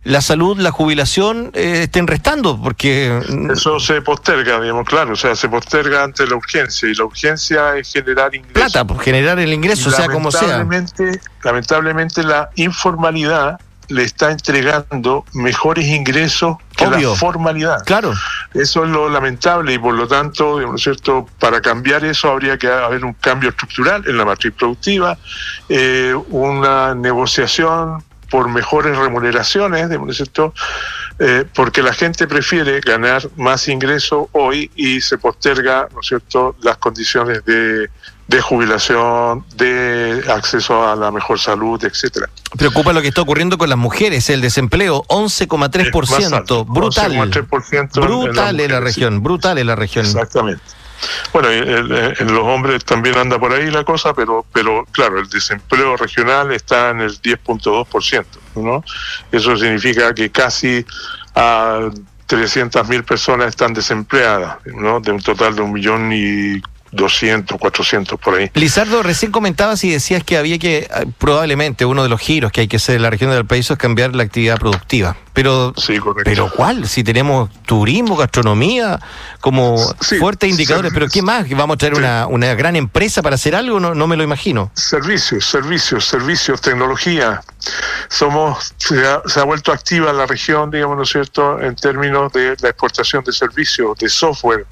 la salud, la jubilación estén restando, porque... Eso se posterga, digamos, claro, o sea, se posterga ante la urgencia, y la urgencia es generar ingresos. Plata, pues generar el ingreso, sea como sea. Lamentablemente la informalidad le está entregando mejores ingresos que Obvio. la formalidad. Claro. Eso es lo lamentable, y por lo tanto, ¿no es cierto?, para cambiar eso habría que haber un cambio estructural en la matriz productiva, una negociación por mejores remuneraciones, ¿no es cierto?, porque la gente prefiere ganar más ingresos hoy y se posterga, ¿no es cierto?, las condiciones de jubilación, de acceso a la mejor salud, etcétera. Preocupa lo que está ocurriendo con las mujeres, el desempleo, 11,3%, brutal. 11,3% brutal en la región. Exactamente. Bueno, en los hombres también anda por ahí la cosa, pero claro, el desempleo regional está en el 10,2%, ¿no? Eso significa que casi a 300.000 personas están desempleadas, ¿no? De un total de 1.200.000, 400 por ahí. Lizardo, recién comentabas y decías que había que, probablemente uno de los giros que hay que hacer en la región del país es cambiar la actividad productiva. Pero, sí, correcto. ¿Pero cuál? Si tenemos turismo, gastronomía, como fuertes indicadores, pero ¿qué más? ¿Vamos a traer una gran empresa para hacer algo? No me lo imagino. Servicios, tecnología. Se ha vuelto activa la región, digamos, ¿no es cierto?, en términos de la exportación de servicios, de software.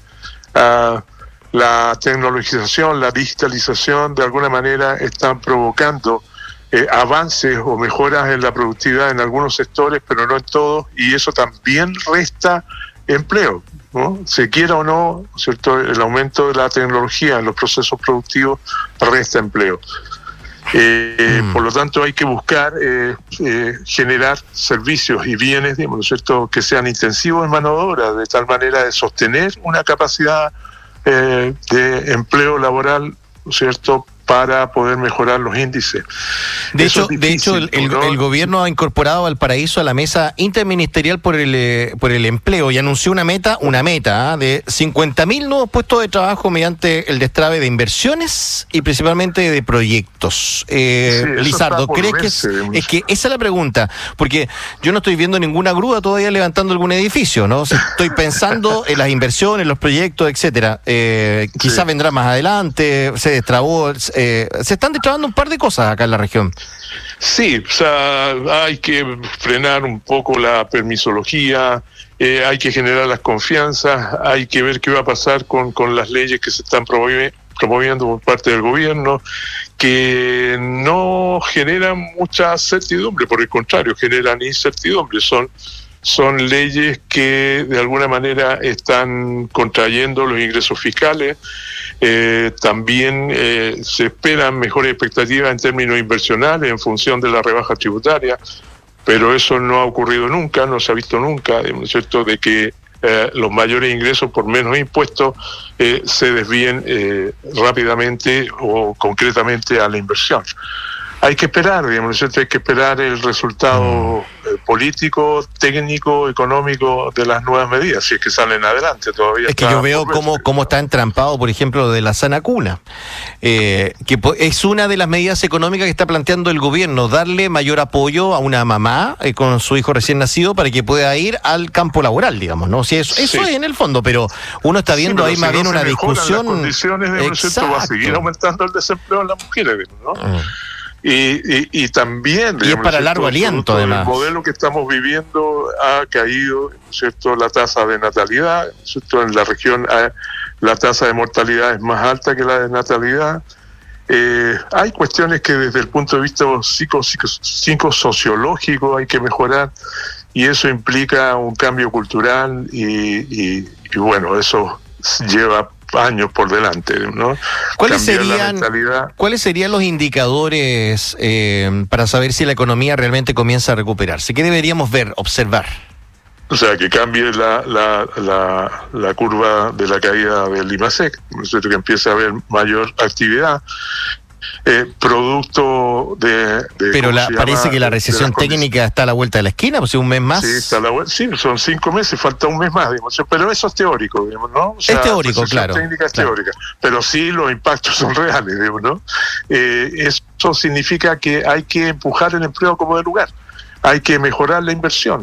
La tecnologización, la digitalización, de alguna manera están provocando avances o mejoras en la productividad en algunos sectores, pero no en todos, y eso también resta empleo, ¿no? Se quiera o no, ¿cierto?, el aumento de la tecnología en los procesos productivos resta empleo. Por lo tanto, hay que buscar generar servicios y bienes, digamos, ¿no es cierto?, que sean intensivos en mano de obra, de tal manera de sostener una capacidad de empleo laboral, ¿no es cierto?, para poder mejorar los índices. De hecho, el gobierno ha incorporado a Valparaíso a la mesa interministerial por el empleo y anunció una meta de 50.000 nuevos puestos de trabajo mediante el destrabe de inversiones y principalmente de proyectos. Lizardo, ¿crees que es que esa es la pregunta? Porque yo no estoy viendo ninguna grúa todavía levantando algún edificio, ¿no? O sea, estoy pensando en las inversiones, los proyectos, etcétera. Quizás vendrá más adelante, se destrabó. Se están destrabando un par de cosas acá en la región. Sí, o sea, hay que frenar un poco la permisología, hay que generar las confianzas, hay que ver qué va a pasar con las leyes que se están promoviendo por parte del gobierno, que no generan mucha certidumbre, por el contrario, generan incertidumbre. Son leyes que de alguna manera están contrayendo los ingresos fiscales. También se esperan mejores expectativas en términos inversionales en función de la rebaja tributaria, pero eso no ha ocurrido nunca, no se ha visto nunca, ¿no es cierto?, de que los mayores ingresos por menos impuestos se desvíen rápidamente o concretamente a la inversión. Hay que esperar, digamos, ¿no es cierto?, hay que esperar el resultado político, técnico, económico de las nuevas medidas, si es que salen adelante todavía. Es que yo veo cómo está entrampado, por ejemplo, de la sana cuna, que es una de las medidas económicas que está planteando el gobierno, darle mayor apoyo a una mamá con su hijo recién nacido para que pueda ir al campo laboral, digamos, ¿no? Si eso es en el fondo, pero uno está viendo ahí más bien una discusión. Las condiciones, ¿no? Va a seguir aumentando el desempleo en las mujeres, ¿no? Y también, y es para largo aliento, además. El modelo que estamos viviendo ha caído, ¿no es cierto?, la tasa de natalidad, ¿no es cierto?, en la región la tasa de mortalidad es más alta que la de natalidad. Hay cuestiones que desde el punto de vista psicosociológico hay que mejorar, y eso implica un cambio cultural y bueno, eso lleva años por delante, ¿no? ¿Cuáles serían los indicadores para saber si la economía realmente comienza a recuperarse? ¿Qué deberíamos observar? O sea, que cambie la curva de la caída del IMASEC, ¿no es cierto?, que empiece a haber mayor actividad. Producto de pero parece que la recesión técnica está a la vuelta de la esquina, pues un mes más. Sí, está a la vuelta, sí, son 5 meses, falta un mes más, digamos, pero eso es teórico, digamos, ¿no? O sea, es teórico, claro. La técnica es teórica, pero sí los impactos son reales, digamos, ¿no? Eso significa que hay que empujar el empleo como de lugar. Hay que mejorar la inversión,